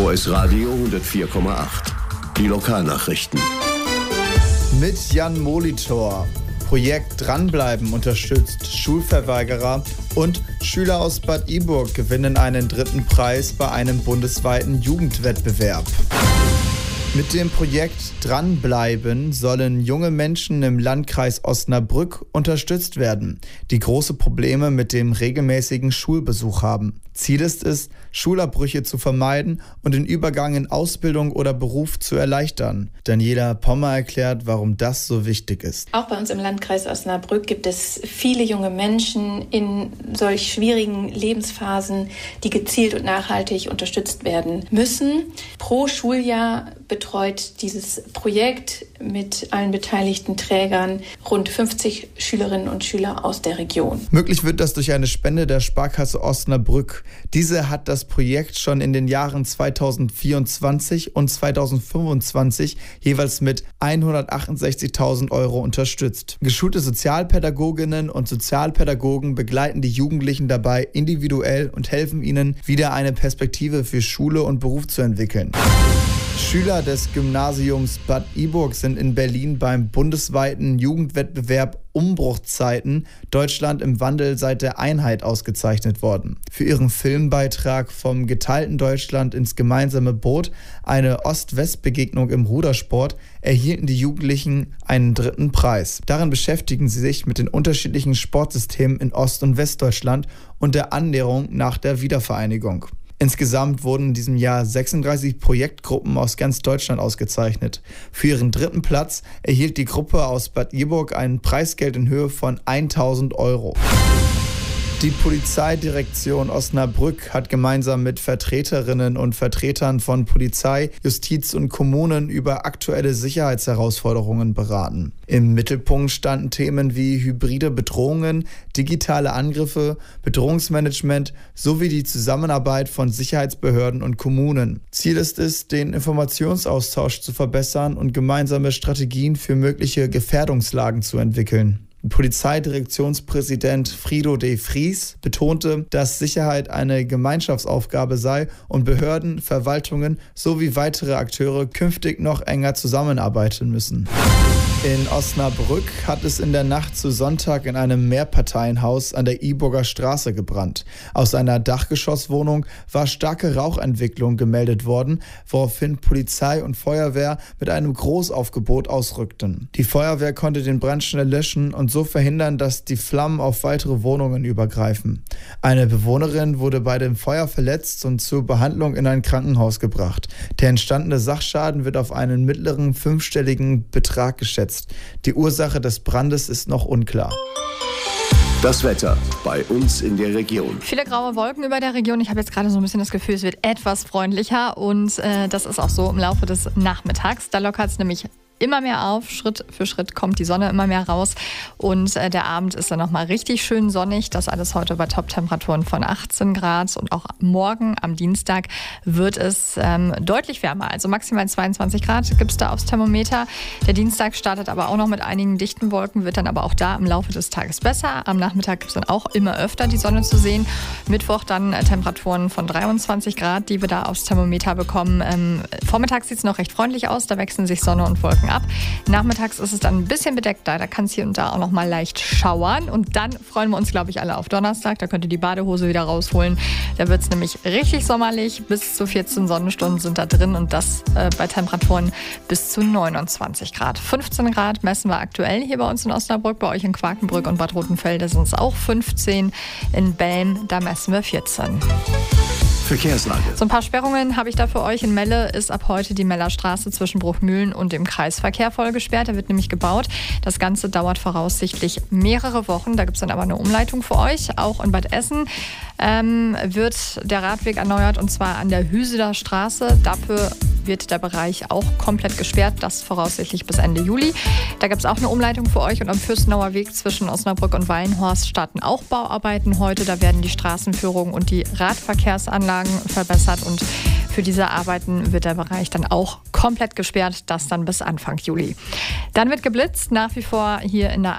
OS Radio 104,8. Die Lokalnachrichten. Mit Jan Molitor. Projekt Dranbleiben unterstützt Schulverweigerer und Schüler aus Bad Iburg gewinnen einen 3. Preis bei einem bundesweiten Jugendwettbewerb. Mit dem Projekt Dranbleiben sollen junge Menschen im Landkreis Osnabrück unterstützt werden, die große Probleme mit dem regelmäßigen Schulbesuch haben. Ziel ist es, Schulabbrüche zu vermeiden und den Übergang in Ausbildung oder Beruf zu erleichtern. Daniela Pommer erklärt, warum das so wichtig ist. Auch bei uns im Landkreis Osnabrück gibt es viele junge Menschen in solch schwierigen Lebensphasen, die gezielt und nachhaltig unterstützt werden müssen. Pro Schuljahr betreut dieses Projekt mit allen beteiligten Trägern rund 50 Schülerinnen und Schüler aus der Region. Möglich wird das durch eine Spende der Sparkasse Osnabrück. Diese hat das Projekt schon in den Jahren 2024 und 2025 jeweils mit 168.000 € unterstützt. Geschulte Sozialpädagoginnen und Sozialpädagogen begleiten die Jugendlichen dabei individuell und helfen ihnen, wieder eine Perspektive für Schule und Beruf zu entwickeln. Schüler des Gymnasiums Bad Iburg sind in Berlin beim bundesweiten Jugendwettbewerb Umbruchzeiten Deutschland im Wandel seit der Einheit ausgezeichnet worden. Für ihren Filmbeitrag vom geteilten Deutschland ins gemeinsame Boot, eine Ost-West-Begegnung im Rudersport, erhielten die Jugendlichen einen 3. Preis. Darin beschäftigen sie sich mit den unterschiedlichen Sportsystemen in Ost- und Westdeutschland und der Annäherung nach der Wiedervereinigung. Insgesamt wurden in diesem Jahr 36 Projektgruppen aus ganz Deutschland ausgezeichnet. Für ihren 3. Platz erhielt die Gruppe aus Bad Iburg ein Preisgeld in Höhe von 1.000 €. Die Polizeidirektion Osnabrück hat gemeinsam mit Vertreterinnen und Vertretern von Polizei, Justiz und Kommunen über aktuelle Sicherheitsherausforderungen beraten. Im Mittelpunkt standen Themen wie hybride Bedrohungen, digitale Angriffe, Bedrohungsmanagement sowie die Zusammenarbeit von Sicherheitsbehörden und Kommunen. Ziel ist es, den Informationsaustausch zu verbessern und gemeinsame Strategien für mögliche Gefährdungslagen zu entwickeln. Polizeidirektionspräsident Frido de Vries betonte, dass Sicherheit eine Gemeinschaftsaufgabe sei und Behörden, Verwaltungen sowie weitere Akteure künftig noch enger zusammenarbeiten müssen. In Osnabrück hat es in der Nacht zu Sonntag in einem Mehrparteienhaus an der Iburger Straße gebrannt. Aus einer Dachgeschosswohnung war starke Rauchentwicklung gemeldet worden, woraufhin Polizei und Feuerwehr mit einem Großaufgebot ausrückten. Die Feuerwehr konnte den Brand schnell löschen und so verhindern, dass die Flammen auf weitere Wohnungen übergreifen. Eine Bewohnerin wurde bei dem Feuer verletzt und zur Behandlung in ein Krankenhaus gebracht. Der entstandene Sachschaden wird auf einen mittleren 5-stelligen Betrag geschätzt. Die Ursache des Brandes ist noch unklar. Das Wetter bei uns in der Region. Viele graue Wolken über der Region. Ich habe jetzt gerade so ein bisschen das Gefühl, es wird etwas freundlicher und das ist auch so im Laufe des Nachmittags. Da lockert es nämlich immer mehr auf. Schritt für Schritt kommt die Sonne immer mehr raus und der Abend ist dann nochmal richtig schön sonnig. Das alles heute bei Top-Temperaturen von 18 Grad und auch morgen am Dienstag wird es deutlich wärmer. Also maximal 22 Grad gibt es da aufs Thermometer. Der Dienstag startet aber auch noch mit einigen dichten Wolken, wird dann aber auch da im Laufe des Tages besser. Am Nachmittag gibt es dann auch immer öfter die Sonne zu sehen. Mittwoch dann Temperaturen von 23 Grad, die wir da aufs Thermometer bekommen. Vormittags sieht es noch recht freundlich aus, da wechseln sich Sonne und Wolken ab. Nachmittags ist es dann ein bisschen bedeckter, da kann es hier und da auch noch mal leicht schauern und dann freuen wir uns, glaube ich, alle auf Donnerstag. Da könnt ihr die Badehose wieder rausholen. Da wird es nämlich richtig sommerlich, bis zu 14 Sonnenstunden sind da drin und das bei Temperaturen bis zu 29 Grad. 15 Grad messen wir aktuell hier bei uns in Osnabrück, bei euch in Quakenbrück und Bad Rotenfelde sind es auch 15. In Belm, da messen wir 14. Verkehrslage. So ein paar Sperrungen habe ich da für euch. In Melle ist ab heute die Meller Straße zwischen Bruchmühlen und dem Kreisverkehr voll gesperrt. Da wird nämlich gebaut. Das Ganze dauert voraussichtlich mehrere Wochen. Da gibt es dann aber eine Umleitung für euch. Auch in Bad Essen wird der Radweg erneuert und zwar an der Hüseler Straße. Dafür wird der Bereich auch komplett gesperrt. Das voraussichtlich bis Ende Juli. Da gibt es auch eine Umleitung für euch und am Fürstenauer Weg zwischen Osnabrück und Weilenhorst starten auch Bauarbeiten heute. Da werden die Straßenführung und die Radverkehrsanlagen verbessert und für diese Arbeiten wird der Bereich dann auch komplett gesperrt, das dann bis Anfang Juli. Dann wird geblitzt, nach wie vor hier in der